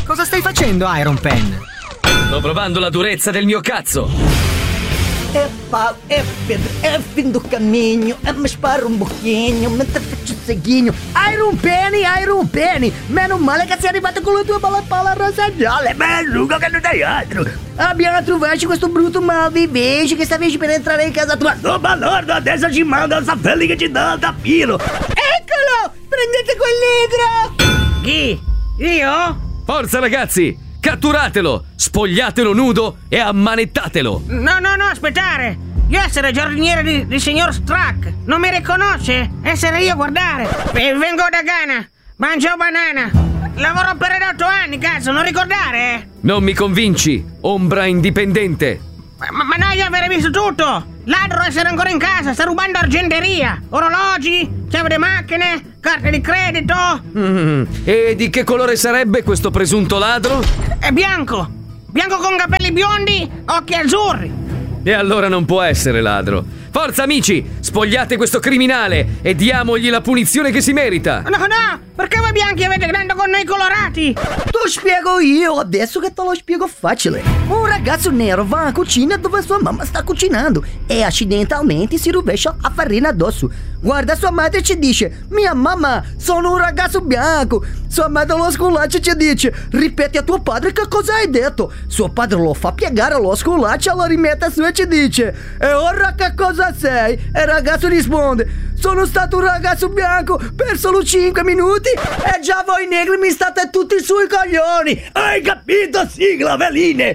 Cosa stai facendo, Iron Pen? Sto provando la durezza del mio cazzo. É pau, é pedra, é fim do caminho. É mais para um pouquinho, mentre faccio il seguinho. Iron Penny, meno male che sei arrivato con la tua bella palla rosa gialla. Beh, lungo che non dai altro. Abbiamo trovato questo brutto malvivente che stavi per entrare in casa tua. No, balordo, adesso ci manda questa fella che ci dà il tappino. Eccolo, prendete quel negro. Chi? Io? Forza ragazzi, catturatelo, spogliatelo nudo e ammanettatelo. No, aspettare. Io essere giardiniere di signor Strack. Non mi riconosce? Essere io, guardare. Vengo da Ghana, mangio banana. Lavoro per 8 anni, cazzo, non ricordare? Non mi convinci, ombra indipendente. Ma noi avere visto tutto. Ladro essere ancora in casa, sta rubando argenteria, orologi, chiave di macchine, carte di credito. E di che colore sarebbe questo presunto ladro? È bianco con capelli biondi, occhi azzurri. E allora non può essere ladro. Forza amici, spogliate questo criminale e diamogli la punizione che si merita. No, perché voi bianchi avete grande con noi colorati? Lo spiego io, adesso che te lo spiego facile. Un ragazzo nero va in cucina dove sua mamma sta cucinando e accidentalmente si rovescia la farina addosso. Guarda, sua madre ci dice: mia mamma, sono un ragazzo bianco. Sua madre lo sculaccia e ci dice: ripeti a tuo padre che cosa hai detto. Suo padre lo fa piegare, lo sculaccia, lo rimette su e ci dice: e ora che cosa sei? E il ragazzo risponde: sono stato un ragazzo bianco per solo 5 minuti e già voi negri mi state tutti sui coglioni. Hai capito, sigla, veline?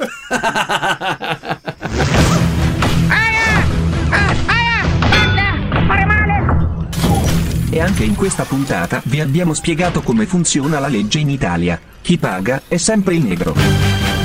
E anche in questa puntata vi abbiamo spiegato come funziona la legge in Italia. Chi paga è sempre il negro.